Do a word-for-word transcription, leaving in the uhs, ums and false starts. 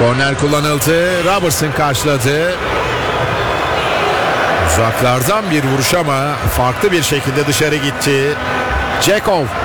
Korner kullanıldı. Robertson karşıladı. Uzaklardan bir vuruş ama farklı bir şekilde dışarı gitti. Cekov